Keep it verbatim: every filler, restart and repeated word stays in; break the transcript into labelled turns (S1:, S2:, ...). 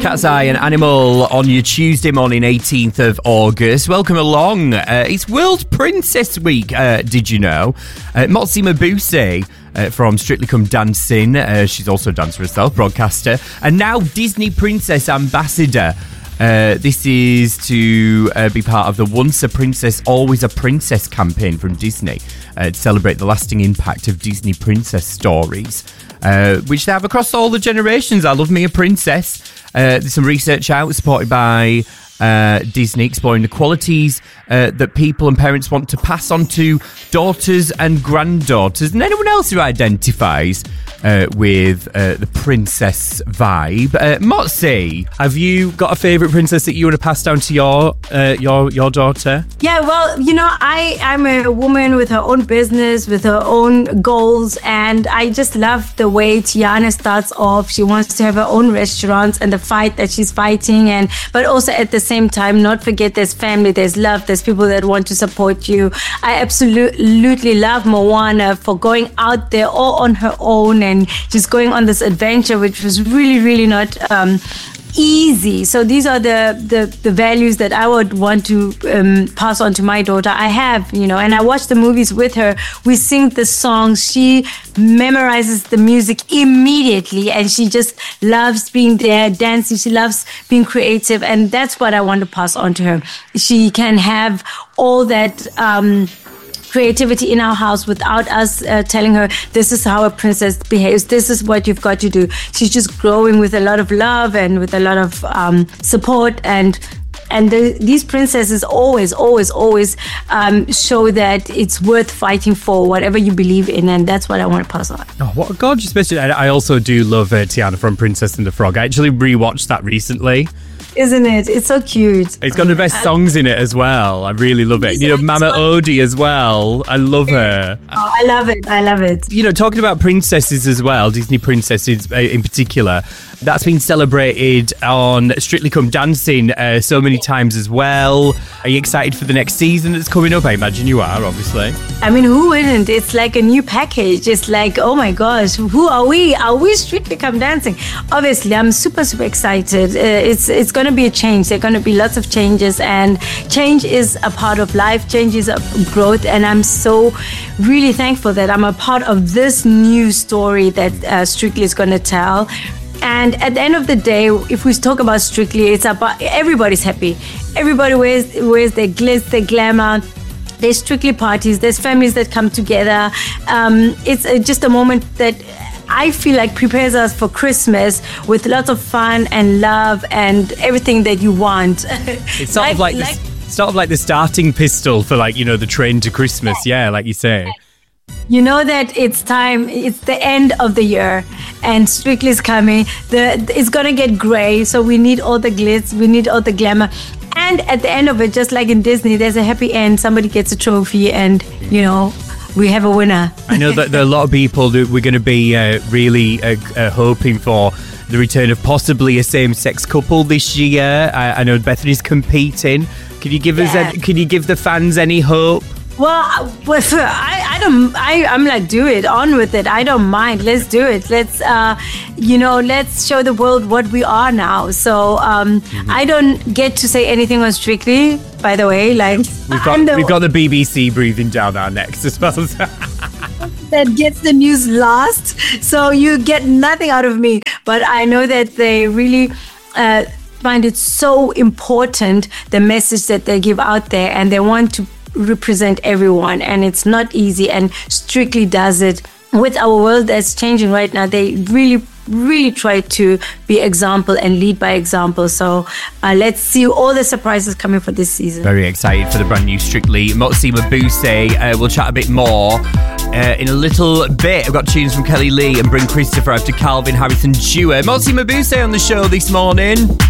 S1: Cat's Eye and Animal on your Tuesday morning, eighteenth of August. Welcome along. Uh, it's World Princess Week, uh, did you know? Uh, Motsi Mabuse uh, from Strictly Come Dancing. Uh, she's also a dancer herself, broadcaster. And now Disney Princess Ambassador. Uh, this is to uh, be part of the Once a Princess, Always a Princess campaign from Disney uh, to celebrate the lasting impact of Disney princess stories, uh, which they have across all the generations. I love me a princess. Uh, there's some research out supported by uh, Disney exploring the qualities uh, that people and parents want to pass on to daughters and granddaughters and anyone else who identifies Uh, with uh, the princess vibe. Uh, Motsi, have you got a favourite princess that you would have passed down to your uh, your your daughter?
S2: Yeah, well, you know, I, I'm a woman with her own business, with her own goals, and I just love the way Tiana starts off. She wants to have her own restaurants and the fight that she's fighting, and but also at the same time, not forget there's family, there's love, there's people that want to support you. I absolutely love Moana for going out there all on her own and just going on this adventure, which was really, really not um, easy. So these are the, the, the values that I would want to um, pass on to my daughter. I have, you know, and I watch the movies with her. We sing the songs. She memorizes the music immediately, and she just loves being there, dancing. She loves being creative, and that's what I want to pass on to her. She can have all that Um, creativity in our house without us uh, telling her this is how a princess behaves, this is what you've got to do. She's just growing with a lot of love and with a lot of um, support, and and the, these princesses always always always um, show that it's worth fighting for whatever you believe in, and that's what I want to pass on.
S1: Oh, what a gorgeous message. I also do love uh, Tiana from Princess and the Frog. I actually rewatched that recently.
S2: Isn't it? It's so cute.
S1: It's got the best songs in it as well. I really love it. You know, Mama Odie as well. I love her.
S2: Oh, I love it. I love it.
S1: You know, talking about princesses as well, Disney princesses in particular, that's been celebrated on Strictly Come Dancing uh, so many times as well. Are you excited for the next season that's coming up? I imagine you are, obviously.
S2: I mean, who wouldn't? It's like a new package. It's like, oh my gosh, who are we? Are we Strictly Come Dancing? Obviously, I'm super, super excited. Uh, it's it's going to be a change. There are going to be lots of changes, and change is a part of life. Change is a growth, and I'm so really thankful that I'm a part of this new story that uh, Strictly is going to tell. And at the end of the day, if we talk about Strictly, it's about everybody's happy. Everybody wears wears their glitz, their glamour. There's Strictly parties. There's families that come together. Um, it's uh, just a moment that I feel like prepares us for Christmas with lots of fun and love and everything that you want.
S1: It's sort like, of like, like the, sort of like the starting pistol for, like, you know, the train to Christmas. Yeah, like you say.
S2: You know that it's time, it's the end of the year, and Strictly is coming. The, it's going to get grey, so we need all the glitz, we need all the glamour. And at the end of it, just like in Disney, there's a happy end. Somebody gets a trophy, and, you know, we have a winner.
S1: I know that there are a lot of people that we're going to be uh, really uh, uh, hoping for the return of possibly a same-sex couple this year. I, I know Bethany's competing. Can you give yeah. us? A, can you give the fans any hope?
S2: Well, I, I don't, I, I'm like, do it, on with it. I don't mind. Let's do it. Let's, uh, you know, let's show the world what we are now. So um, mm-hmm. I don't get to say anything on Strictly, by the way. Like
S1: we've got, the, we've got the B B C breathing down our necks as well.
S2: That gets the news last, so you get nothing out of me. But I know that they really uh, find it so important, the message that they give out there, and they want to represent everyone, and it's not easy, and Strictly does it. With our world that's changing right now, they really really try to be example and lead by example. So uh, let's see all the surprises coming for this season.
S1: Very excited for the brand new Strictly. Motsi Mabuse, uh, we'll chat a bit more uh, in a little bit. I've got tunes from Kelly Lee and Bryn Christopher after Calvin Harris and Dua. Motsi Mabuse on the show this morning.